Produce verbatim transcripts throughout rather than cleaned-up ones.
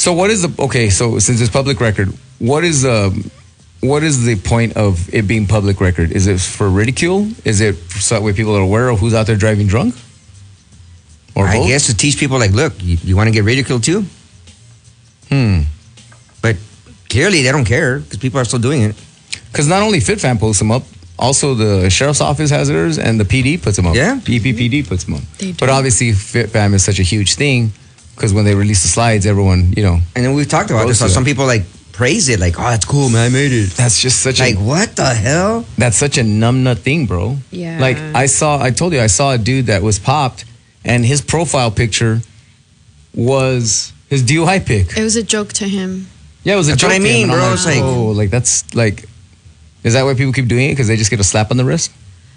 So what is the okay? So since it's public record, what is the what is the point of it being public record? Is it for ridicule? Is it so that way people are aware of who's out there driving drunk? Or I both? guess to teach people, like, look, you, you want to get ridiculed too? Hmm. But clearly they don't care because people are still doing it. Because not only FitFam posts them up, also the sheriff's office has theirs, and the P D puts them up. Yeah. E P P D puts them up. They do. But obviously FitFam is such a huge thing because when they release the slides, everyone, you know. And then we've talked about this. Goes to Some it. people like praise it, like, oh, that's cool, man, I made it. That's just such Like, a what the hell? that's such a numbnut thing, bro. Yeah. Like I saw, I told you, I saw a dude that was popped, and his profile picture was his D U I pic. It was a joke to him. Yeah, it was a That's joke what I to him, mean, and I'm bro. like, It's like- oh, like that's like, is that why people keep doing it? Because they just get a slap on the wrist.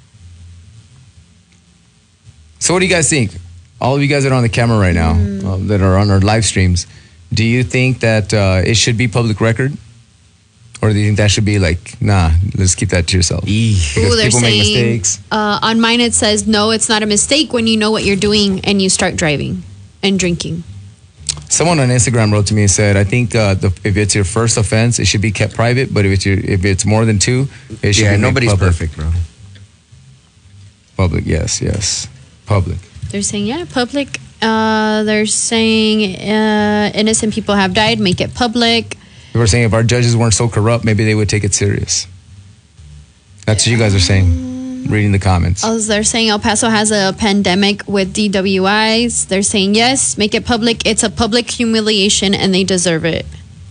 So what do you guys think? All of you guys that are on the camera right now, Mm. uh, that are on our live streams, do you think that uh, it should be public record? Or do you think that should be like, nah, let's keep that to yourself? Eesh. Because Ooh, they're people make saying, mistakes. Uh, on mine it says, no, it's not a mistake when you know what you're doing and you start driving and drinking. Someone on Instagram wrote to me and said, I think uh, the, if it's your first offense, it should be kept private. But if it's, your, if it's more than two, it should Yeah, be made nobody's public. perfect, bro. Public, yes, yes. Public. They're saying, yeah, public. Uh, they're saying uh, innocent people have died, make it public. We were saying if our judges weren't so corrupt, maybe they would take it serious. That's what you guys are saying, reading the comments. Oh, they're saying El Paso has a pandemic with D W Is. They're saying, yes, make it public. It's a public humiliation and they deserve it.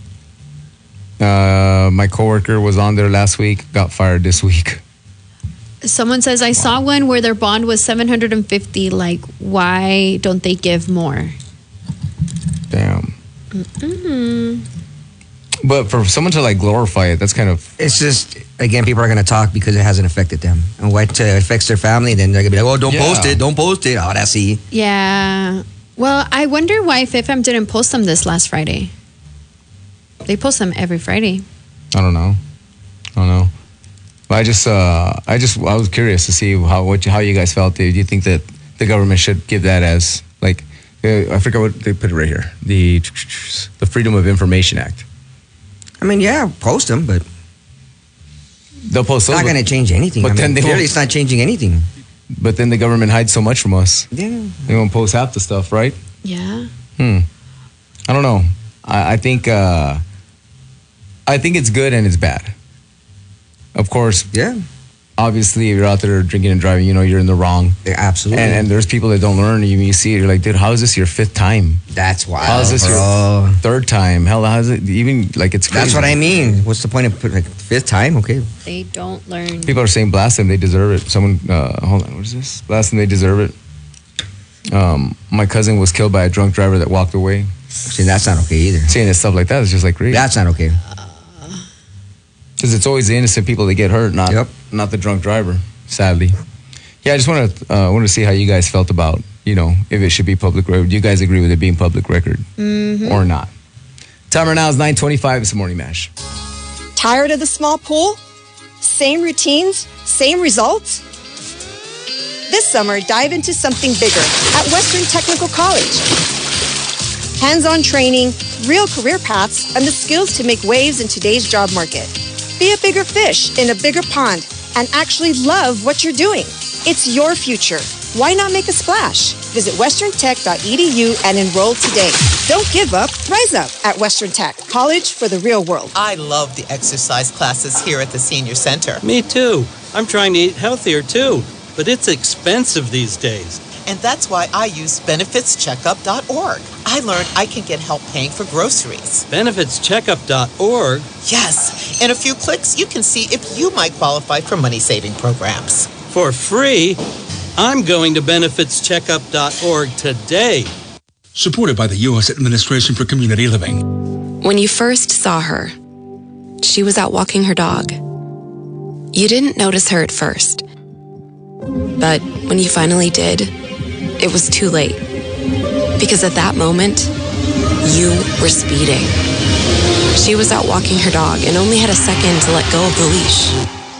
Uh, my coworker was on there last week, got fired this week. Someone says, I saw one where their bond was seven hundred fifty. Like, why don't they give more? Damn. Mm-hmm. But for someone to like glorify it, that's kind of... It's just, again, people are going to talk because it hasn't affected them. And what uh, affects their family, then they're going to be like, oh, don't Yeah. post it, don't post it. Oh, that's see. Yeah. Well, I wonder why FitFam didn't post them this last Friday. They post them every Friday. I don't know. I don't know. But I just, uh, I just, I was curious to see how what how you guys felt. Do you think that the government should give that as like, uh, I forget what they put it right here, the the Freedom of Information Act. I mean, yeah, post them, but They'll post it's not those, going to change anything. but I then mean, they clearly won't- it's not changing anything. but then the government hides so much from us. Yeah. They won't post half the stuff, right? Yeah. Hmm. I don't know. I, I think, uh, I think it's good and it's bad. Of course, Yeah. obviously, if you're out there drinking and driving, you know you're in the wrong. Yeah, absolutely. And, and there's people that don't learn. You, you see it, you're like, dude, how is this your fifth time? that's why. How is this bro. your third time? Hell, how is it even like it's crazy. That's what I mean. What's the point of putting like fifth time? Okay. They don't learn. People are saying blast them, they deserve it. Someone, uh, hold on, what is this? Blast them, they deserve it. Um, my cousin was killed by a drunk driver that walked away. See, that's not okay either. Saying that stuff like that is just like crazy. That's not okay. Because it's always the innocent people that get hurt, not Yep. not the drunk driver. Sadly, yeah. I just want to uh, want to see how you guys felt about, you know, if it should be public record. Do you guys agree with it being public record or not? Timer now is nine twenty-five. It's the Morning Mash. Tired of the small pool? Same routines, same results? This summer, dive into something bigger at Western Technical College. Hands-on training, real career paths, and the skills to make waves in today's job market. Be a bigger fish in a bigger pond and actually love what you're doing. It's your future. Why not make a splash? Visit western tech dot e d u and enroll today. Don't give up, rise up at Western Tech, college for the real world. I love the exercise classes here at the Senior Center. Me too. I'm trying to eat healthier too, but it's expensive these days. And that's why I use benefits checkup dot org. I learned I can get help paying for groceries. benefits checkup dot org? Yes, in a few clicks, you can see if you might qualify for money-saving programs. For free? I'm going to benefits checkup dot org today. Supported by the U S Administration for Community Living. When you first saw her, she was out walking her dog. You didn't notice her at first. But when you finally did, it was too late. Because at that moment, you were speeding. She was out walking her dog and only had a second to let go of the leash.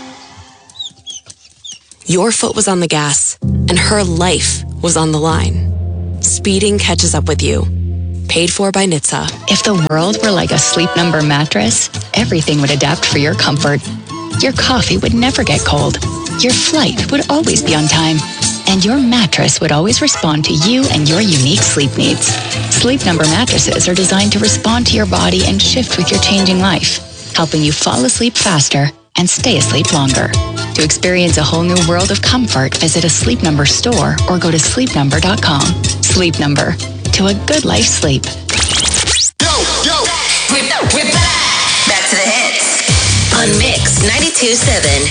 Your foot was on the gas, and her life was on the line. Speeding catches up with you. Paid for by N H T S A. If the world were like a Sleep Number mattress, everything would adapt for your comfort. Your coffee would never get cold. Your flight would always be on time. And your mattress would always respond to you and your unique sleep needs. Sleep Number mattresses are designed to respond to your body and shift with your changing life, helping you fall asleep faster and stay asleep longer. To experience a whole new world of comfort, visit a Sleep Number store or go to sleep number dot com. Sleep Number. To a good life sleep. Yo, yo. We're back. Back to the hits. On Mix ninety-two point seven.